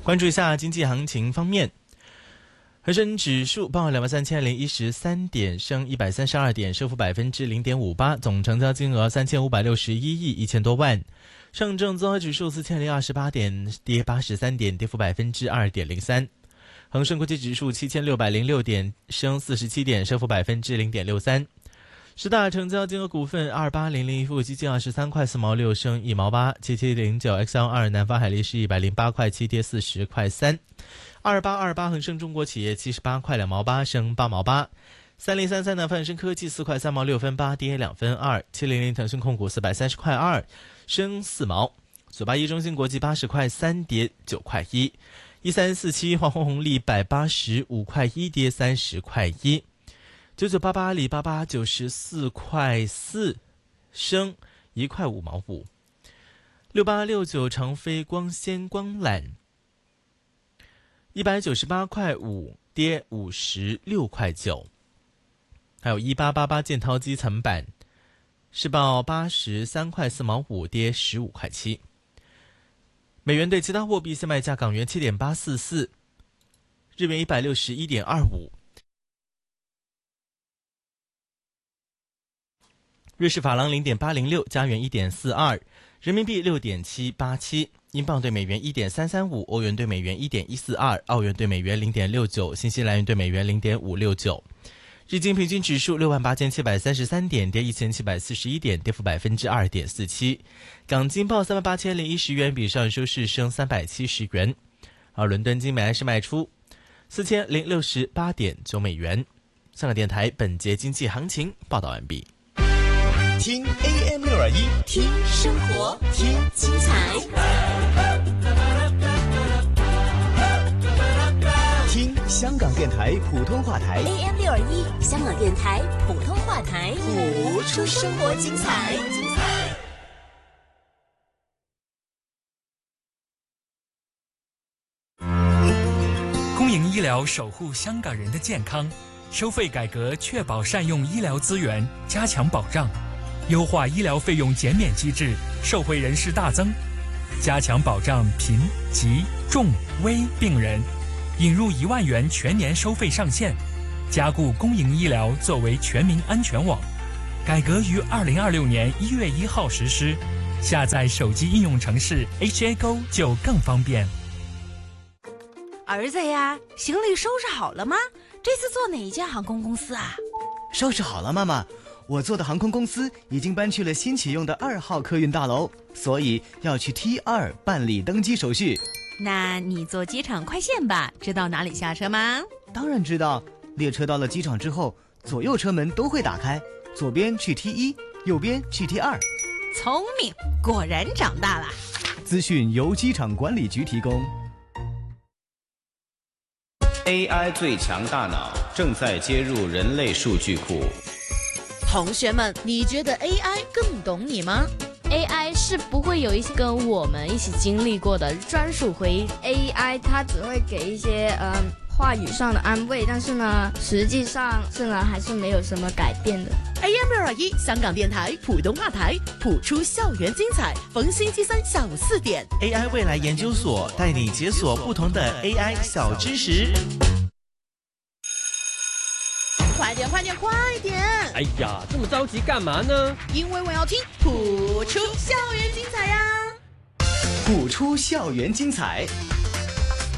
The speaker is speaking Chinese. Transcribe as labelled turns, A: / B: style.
A: 关注一下经济行情方面，恒生指数报23013点，升132点，升幅0.58%，总成交金额3561亿1000多万。上证综合指数4028点，跌83点，跌幅2.03%。恒生国际指数7606点，升47点，升幅0.63%。十大成交金额股份：2800一富基金23块4毛6，升1毛8；7709XL2南方海力士108块7，跌40块3；2828恒生中国企业78块2毛8，升8毛8；3033南方恒生科技4块3毛6分8，跌2分2；700腾讯控股430块2，升4毛；981中芯国际80块3，跌9块1；1347华虹红利185块1，跌30块1；9988阿里巴巴94块4，升1块5毛5；6869长飞光纤光缆198块5，跌56块9；还有1888建滔基层板是报83块4毛5，跌15块7。美元对其他货币现卖价：港元7.844，日元161.25，瑞士法郎0.806，加元1.42，人民币6.787，英镑对美元1.335，欧元对美元1.142，澳元对美元0.69，新西兰元对美元0.569。日经平均指数68733点，跌1741点，跌幅2.47%。港金报38010元，比上收市升370元。而伦敦金每安士卖出4068.9美元。香港电台本节经济行情报道完毕。
B: 听 AM621，
C: 听生活，听精彩，
B: 听香港电台普通话台
C: AM621， 香港电台普通话台，
B: 谱出生活精彩。
D: 公营医疗守护香港人的健康，收费改革确保善用医疗资源，加强保障，优化医疗费用减免机制，受惠人士大增，加强保障贫、疾、重、危病人，引入1万元全年收费上限，加固公营医疗作为全民安全网。改革于2026年1月1号实施，下载手机应用程式 HAGO 就更方便。
E: 儿子呀，行李收拾好了吗？这次坐哪家航空公司啊？
F: 收拾好了，妈妈。我做的航空公司已经搬去了新启用的2号客运大楼，所以要去 T2 办理登机手续。
E: 那你坐机场快线吧，知道哪里下车吗？
F: 当然知道，列车到了机场之后，左右车门都会打开，左边去 T1， 右边去 T2。
E: 聪明，果然长大了。
F: 资讯由机场管理局提供。
G: AI 最强大脑正在接入人类数据库。
H: 同学们，你觉得 AI 更懂你吗？
I: AI 是不会有一些跟我们一起经历过的专属回忆。
J: AI 它只会给一些话语上的安慰，但是呢，实际上还是没有什么改变的。
H: AM621 香港电台普通话台，谱出校园精彩，逢星期三下午4点。
A: AI 未来研究所带你解锁不同的 AI 小知识。
H: 快点，快点，快点！
K: 哎呀，这么着急干嘛呢？
H: 因为我要听谱出校园精彩呀！
F: 谱出校园精彩。